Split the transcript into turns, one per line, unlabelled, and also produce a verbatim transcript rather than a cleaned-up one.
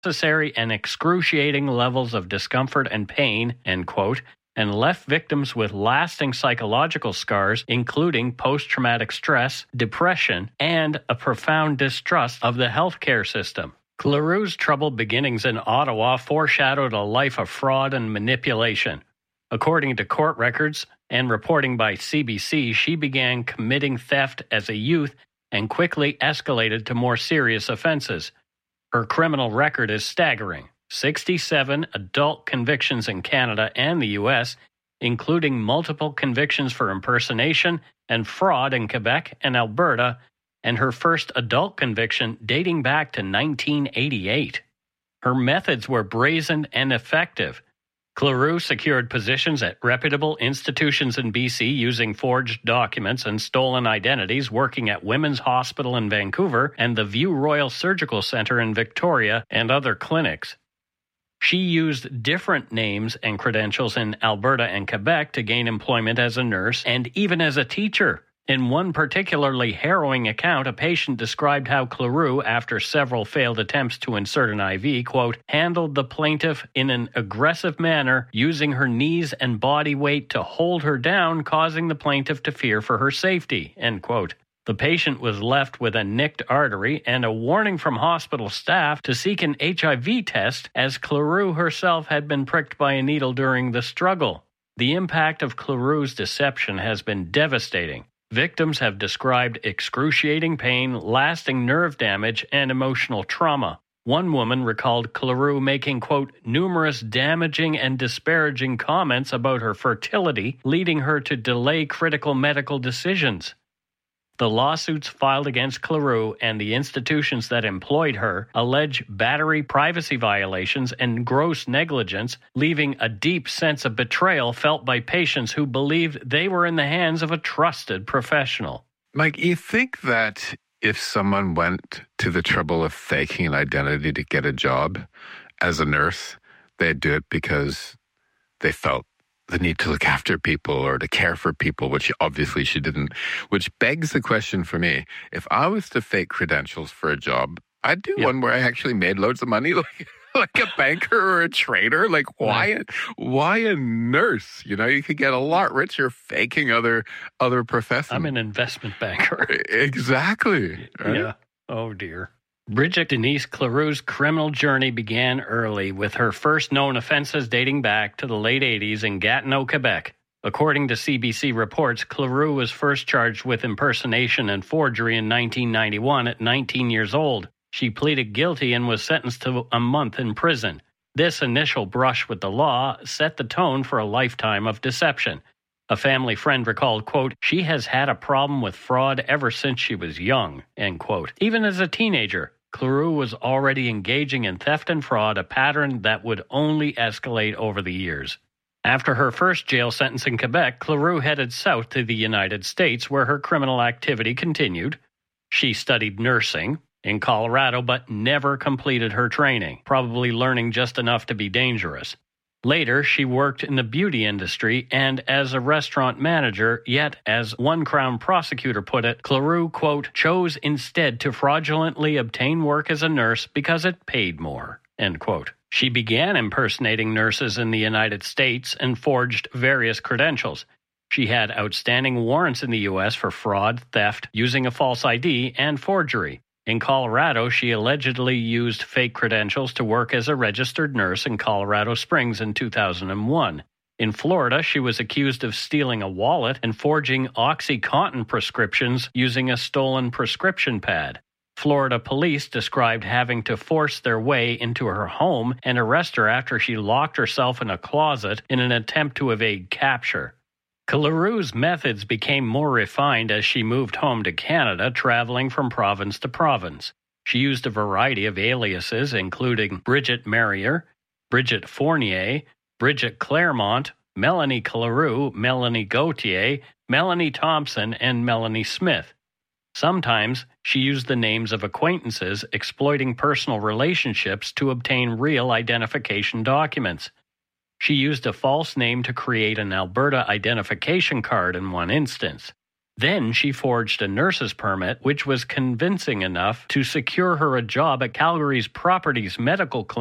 unnecessary and excruciating levels of discomfort and pain, end quote, and left victims with lasting psychological scars, including post-traumatic stress, depression, and a profound distrust of the healthcare system. Cleroux's troubled beginnings in Ottawa foreshadowed a life of fraud and manipulation. According to court records and reporting by C B C, she began committing theft as a youth and quickly escalated to more serious offenses. Her criminal record is staggering. sixty-seven adult convictions in Canada and the U S, including multiple convictions for impersonation and fraud in Quebec and Alberta, and her first adult conviction dating back to nineteen eighty-eight. Her methods were brazen and effective. Cleroux secured positions at reputable institutions in B C using forged documents and stolen identities, working at Women's Hospital in Vancouver and the View Royal Surgical Centre in Victoria and other clinics. She used different names and credentials in Alberta and Quebec to gain employment as a nurse and even as a teacher. In one particularly harrowing account, a patient described how Cleroux, after several failed attempts to insert an I V, quote, handled the plaintiff in an aggressive manner, using her knees and body weight to hold her down, causing the plaintiff to fear for her safety, end quote. The patient was left with a nicked artery and a warning from hospital staff to seek an H I V test, as Cleroux herself had been pricked by a needle during the struggle. The impact of Cleroux's deception has been devastating. Victims have described excruciating pain, lasting nerve damage, and emotional trauma. One woman recalled Cleroux making, quote, numerous damaging and disparaging comments about her fertility, leading her to delay critical medical decisions. The lawsuits filed against Cleroux and the institutions that employed her allege battery, privacy violations, and gross negligence, leaving a deep sense of betrayal felt by patients who believed they were in the hands of a trusted professional.
Mike, you think that if someone went to the trouble of faking an identity to get a job as a nurse, they'd do it because they felt the need to look after people or to care for people, which obviously she didn't, which begs the question for me. If I was to fake credentials for a job, I'd do yep. one where I actually made loads of money, like like a banker or a trader. Like, why, a, why a nurse? You know, you could get a lot richer faking other other professions.
I'm an investment banker.
Exactly. Right?
Yeah. Oh, dear. Bridget Denise Cleroux's criminal journey began early, with her first known offenses dating back to the late eighties in Gatineau, Quebec. According to C B C reports, Cleroux was first charged with impersonation and forgery in nineteen ninety-one at nineteen years old. She pleaded guilty and was sentenced to a month in prison. This initial brush with the law set the tone for a lifetime of deception. A family friend recalled, quote, she has had a problem with fraud ever since she was young, end quote. Even as a teenager, Cleroux was already engaging in theft and fraud, a pattern that would only escalate over the years. After her first jail sentence in Quebec, Cleroux headed south to the United States, where her criminal activity continued. She studied nursing in Colorado, but never completed her training, probably learning just enough to be dangerous. Later, she worked in the beauty industry and as a restaurant manager, yet, as one Crown prosecutor put it, Cleroux, quote, chose instead to fraudulently obtain work as a nurse because it paid more, end quote. She began impersonating nurses in the United States and forged various credentials. She had outstanding warrants in the U S for fraud, theft, using a false I D, and forgery. In Colorado, she allegedly used fake credentials to work as a registered nurse in Colorado Springs in two thousand one. In Florida, she was accused of stealing a wallet and forging OxyContin prescriptions using a stolen prescription pad. Florida police described having to force their way into her home and arrest her after she locked herself in a closet in an attempt to evade capture. Cleroux's methods became more refined as she moved home to Canada, traveling from province to province. She used a variety of aliases, including Bridget Merrier, Bridget Fournier, Bridget Claremont, Melanie Cleroux, Melanie Gauthier, Melanie Thompson, and Melanie Smith. Sometimes she used the names of acquaintances, exploiting personal relationships to obtain real identification documents. She used a false name to create an Alberta identification card in one instance. Then she forged a nurse's permit, which was convincing enough to secure her a job at Calgary's Properties Medical Clinic